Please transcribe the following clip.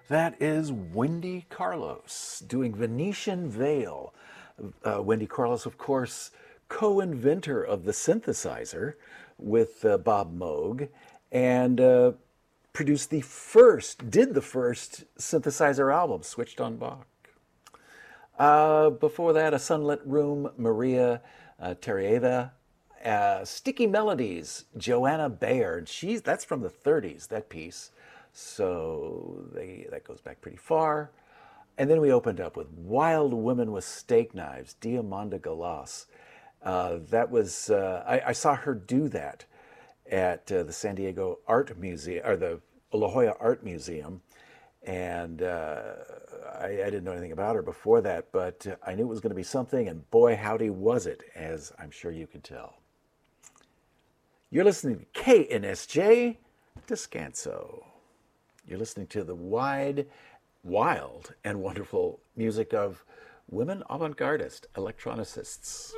That is Wendy Carlos doing Venetian Veil. Wendy Carlos, of course, co-inventor of the synthesizer with Bob Moog, and did the first synthesizer album, Switched on Bach. Before that, A Sunlit Room, Maria Tereva. Sticky Melodies, Joanna Bayer. That's from the 30s, that piece. So that goes back pretty far. And then we opened up with Wild Women with Steak Knives, Diamanda Galas. I saw her do that at the San Diego Art Museum, or the La Jolla Art Museum. And I didn't know anything about her before that, but I knew it was going to be something, and boy, howdy was it, as I'm sure you can tell. You're listening to KNSJ Descanso. You're listening to the wild, and wonderful music of women avant-gardists, electronicists.